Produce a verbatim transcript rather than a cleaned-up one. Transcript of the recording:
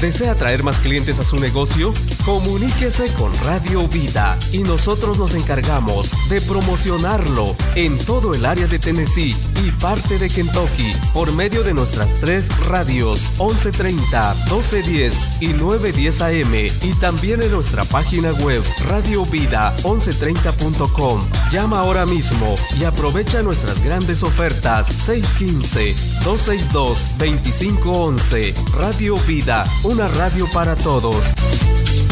¿Desea traer más clientes a su negocio? Comuníquese con Radio Vida y nosotros nos encargamos de promocionarlo en todo el área de Tennessee y parte de Kentucky por medio de nuestras tres radios once treinta, doce diez y nueve diez A M y también en nuestra página web radio vida once treinta punto com. Llama ahora mismo y aprovecha nuestras grandes ofertas seis uno cinco, dos seis dos, dos cinco uno uno. Radio Vida, una radio para todos.